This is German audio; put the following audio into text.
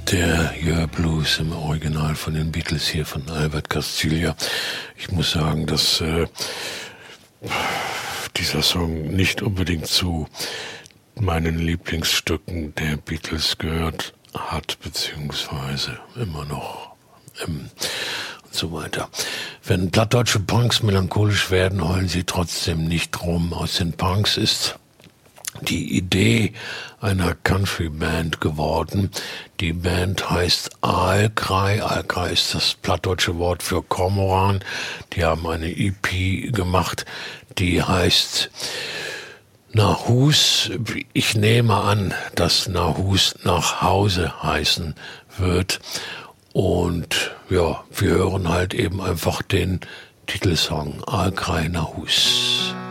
Der Year Blues im Original von den Beatles hier von Albert Castiglia. Ich muss sagen, dass dieser Song nicht unbedingt zu meinen Lieblingsstücken der Beatles gehört hat, beziehungsweise immer noch und so weiter. Wenn plattdeutsche Punks melancholisch werden, heulen sie trotzdem nicht rum. Aus den Punks ist die Idee einer Country-Band geworden. Die Band heißt Aalkrai. Aalkrai ist das plattdeutsche Wort für Kormoran. Die haben eine EP gemacht, die heißt Nahus. Ich nehme an, dass Nahus nach Hause heißen wird. Und ja, wir hören halt eben einfach den Titelsong Aalkrai Nahus.